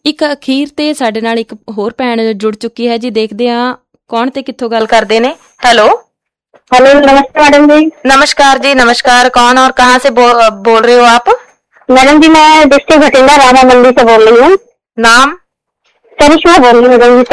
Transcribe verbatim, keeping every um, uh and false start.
ਇੱਕ ਅਖੀਰ ਤੇ ਸਾਡੇ ਨਾਲ ਇੱਕ ਹੋਰ ਭੈਣ ਜੁੜ ਚੁੱਕੀ ਹੈ ਜੀ। ਦੇਖਦੇ ਹਾਂ कौन ते कित्थों गल करते ने। हेलो हेलो नमस्ते मैडम जी। नमस्कार जी नमस्कार। कौन और कहाँ से बो, बोल रहे हो आप? मैडम जी मैं डिस्ट्रिक्ट भटिंडा रामा मंडी से बोल रही हूँ। नाम? करिश्मा बोल रही हूँ मैडम जी।